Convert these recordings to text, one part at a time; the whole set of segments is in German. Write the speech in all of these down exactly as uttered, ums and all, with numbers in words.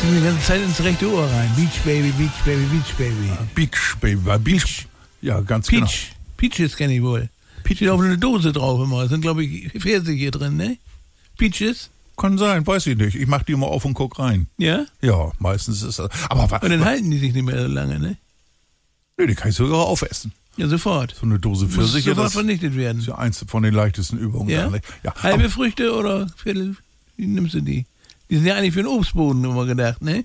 Die ganze Zeit ins rechte Ohr rein. Beach Baby, Beach Baby, Beach Baby. Beach Baby, bei Beach. Beach. Ja, ganz Peach. genau. Peaches kenne ich wohl. Peach. Steht auf eine Dose drauf immer. Da sind, glaube ich, Pfirsiche hier drin, ne? Peaches? Kann sein, weiß ich nicht. Ich mach die immer auf und guck rein. Ja? Ja, meistens ist das. Aber und dann halten die sich nicht mehr so lange, ne? Nö, die kann ich sogar aufessen. Ja, sofort. So eine Dose Pfirsiche. Muss sofort das vernichtet werden. ist ja eins von den leichtesten Übungen. Ja? Dann, ja. Halbe Früchte oder Viertel? Wie nimmst du die? Die sind ja eigentlich für einen Obstboden immer gedacht, ne?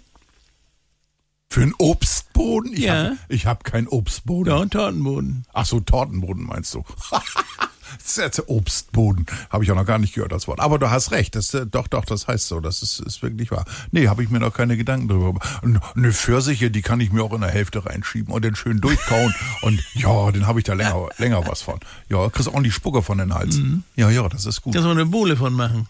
Für einen Obstboden? Ich ja. Hab, ich habe keinen Obstboden. Ja, einen Tortenboden. Ach so, Tortenboden meinst du? Das ist der Obstboden. Habe ich auch noch gar nicht gehört, das Wort. Aber du hast recht. Das, doch, doch, das heißt so. Das ist, ist wirklich wahr. Nee, habe ich mir noch keine Gedanken drüber gemacht. Eine Pfirsiche, die kann ich mir auch in der Hälfte reinschieben und den schön durchkauen. Und ja, den habe ich da länger, länger was von. Ja, kriegst auch die Spucke von den Hals. Mhm. Ja, ja, das ist gut. Kannst du eine Bohle von machen.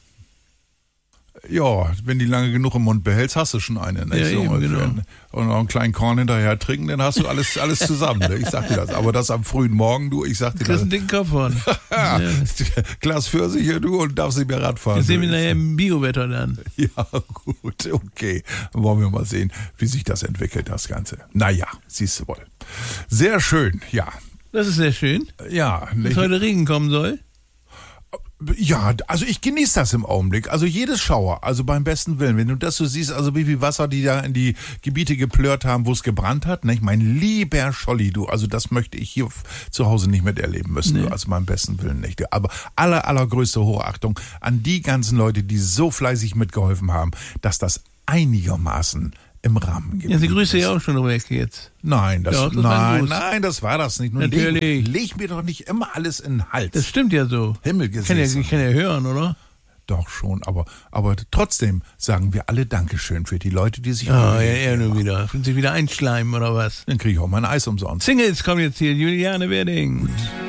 Ja, wenn die lange genug im Mund behältst, hast du schon eine. Ne? Ja, so eben, genau. Und noch einen kleinen Korn hinterher trinken, dann hast du alles, alles zusammen. Ne? Ich sag dir das. Aber das am frühen Morgen, du, ich sag dir das. Du hast einen dicken Kopf von. ja. Glas Pfirsiche, du, und darfst nicht mehr Radfahren. Das sehen wir nachher im Biowetter dann. Ja, gut, okay. Dann wollen wir mal sehen, wie sich das entwickelt, das Ganze. Naja, siehst du wohl. Sehr schön, ja. Das ist sehr schön. Ja. Dass heute Regen kommen soll. Ja, also ich genieße das im Augenblick. Also jedes Schauer, also beim besten Willen. Wenn du das so siehst, also wie viel Wasser die da in die Gebiete geplört haben, wo es gebrannt hat, nicht? Mein lieber Scholli, du, also das möchte ich hier zu Hause nicht miterleben müssen, nee. Also beim besten Willen nicht. Aber aller, allergrößte Hochachtung an die ganzen Leute, die so fleißig mitgeholfen haben, dass das einigermaßen im Rahmen gibt. Ja, sie grüße ja auch schon weg jetzt. Nein, das, ja, das nein, nein, das war das nicht. Nun Natürlich. Leg, leg mir doch nicht immer alles in den Hals. Das stimmt ja so. Himmelgesäß. Ich, ja, ich kann ja hören, oder? Doch schon, aber, aber trotzdem sagen wir alle Dankeschön für die Leute, die sich... Ah, ja, er nur wieder. Finden sich wieder einschleimen, oder was? Dann kriege ich auch mein Eis umsonst. Singles kommen jetzt hier, Juliane Werding. Gut.